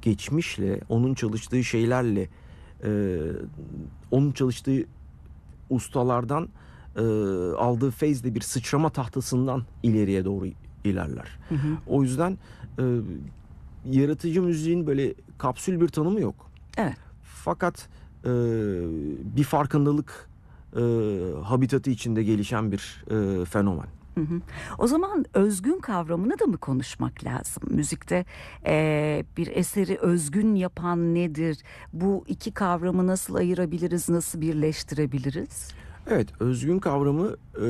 geçmişle, onun çalıştığı şeylerle, onun çalıştığı ustalardan aldığı feyzle bir sıçrama tahtasından ileriye doğru ilerler. Hı hı. O yüzden yaratıcı müziğin böyle kapsül bir tanımı yok. Evet. Fakat bir farkındalık habitatı içinde gelişen bir fenomen. Hı hı. O zaman özgün kavramını da mı konuşmak lazım? Müzikte bir eseri özgün yapan nedir? Bu iki kavramı nasıl ayırabiliriz, nasıl birleştirebiliriz? Evet, özgün kavramı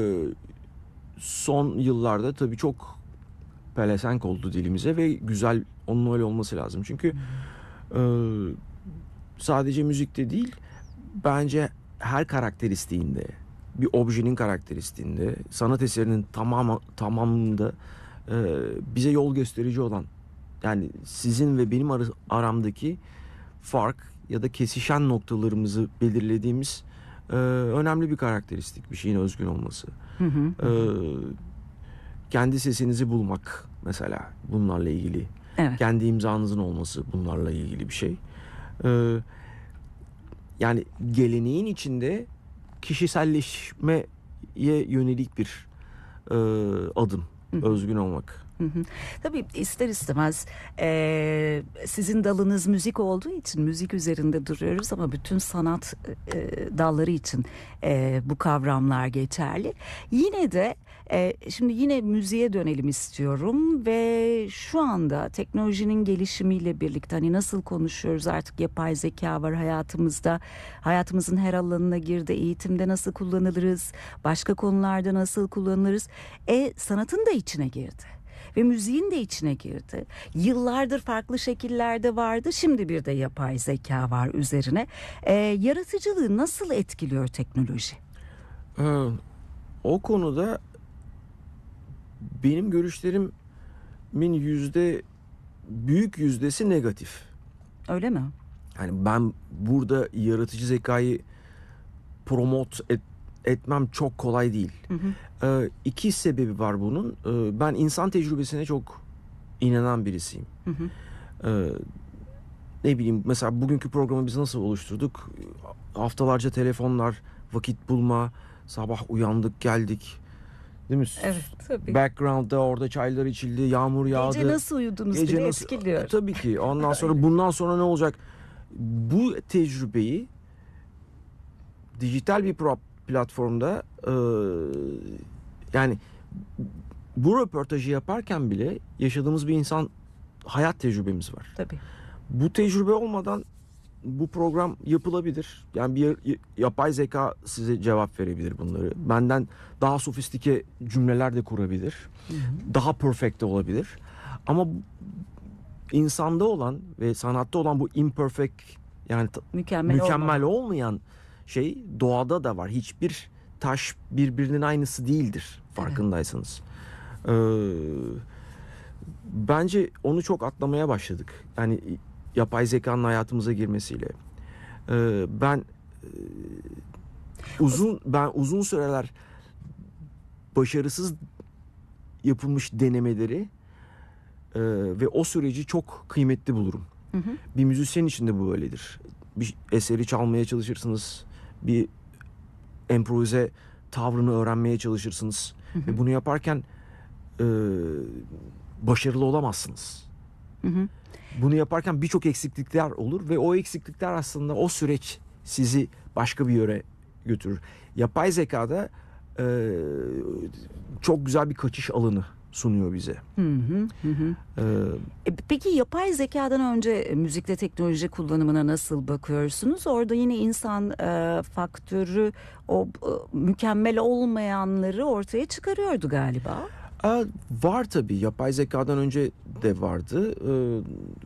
son yıllarda tabii çok pelesenk oldu dilimize ve güzel, onun öyle olması lazım. Çünkü sadece müzikte değil, bence her karakteristiğinde, bir objenin karakteristiğinde, sanat eserinin tamamında bize yol gösterici olan, yani sizin ve benim aramdaki fark ya da kesişen noktalarımızı belirlediğimiz önemli bir karakteristik, bir şeyin özgün olması. Hı hı. Kendi sesinizi bulmak mesela bunlarla ilgili. Evet. Kendi imzanızın olması bunlarla ilgili bir şey. Yani geleneğin içinde kişiselleşmeye yönelik bir adım. Özgün olmak. Hı hı. Tabii ister istemez sizin dalınız müzik olduğu için müzik üzerinde duruyoruz ama bütün sanat dalları için bu kavramlar geçerli. Yine de şimdi yine müziğe dönelim istiyorum ve şu anda teknolojinin gelişimiyle birlikte hani nasıl konuşuyoruz, artık yapay zeka var hayatımızda, hayatımızın her alanına girdi, eğitimde nasıl kullanılırız, başka konularda nasıl kullanılırız, sanatın da içine girdi. Ve müziğin de içine girdi. Yıllardır farklı şekillerde vardı. Şimdi bir de yapay zeka var üzerine. Yaratıcılığı nasıl etkiliyor teknoloji? O konuda benim görüşlerimin büyük yüzdesi negatif. Öyle mi? Yani ben burada yaratıcı zekayı etmem çok kolay değil. Hı hı. İki sebebi var bunun. Ben insan tecrübesine çok inanan birisiyim. Hı hı. Ne bileyim, mesela bugünkü programı biz nasıl oluşturduk? Haftalarca telefonlar, vakit bulma, sabah uyandık geldik. Değil mi? Evet, tabii. Background'da orada çaylar içildi, yağmur yağdı. Gece nasıl uyudunuz bile etkiliyor. Tabii ki. Ondan sonra bundan sonra ne olacak? Bu tecrübeyi dijital bir platformda yani bu röportajı yaparken bile yaşadığımız bir insan hayat tecrübemiz var. Tabii. Bu tecrübe olmadan bu program yapılabilir. Yani bir yapay zeka size cevap verebilir bunları. Benden daha sofistike cümleler de kurabilir. Hı hı. Daha perfect de olabilir. Ama insanda olan ve sanatta olan bu imperfect, yani mükemmel olmayan şey doğada da var. Hiçbir taş birbirinin aynısı değildir farkındaysanız. Evet. Bence onu çok atlamaya başladık. Yani yapay zekanın hayatımıza girmesiyle. Ben uzun süreler başarısız yapılmış denemeleri ve o süreci çok kıymetli bulurum. Hı hı. Bir müzisyen için de bu öyledir. Bir eseri çalmaya çalışırsınız. Bir improvize tavrını öğrenmeye çalışırsınız. Hı hı. Ve bunu yaparken başarılı olamazsınız. Hı hı. Bunu yaparken birçok eksiklikler olur ve o eksiklikler aslında o süreç sizi başka bir yere götürür. Yapay zekada çok güzel bir kaçış alanı sunuyor bize. Hı hı, hı hı. Peki yapay zekadan önce müzikte teknoloji kullanımına nasıl bakıyorsunuz? Orada yine insan faktörü o mükemmel olmayanları ortaya çıkarıyordu galiba. Var tabii. Yapay zekadan önce de vardı.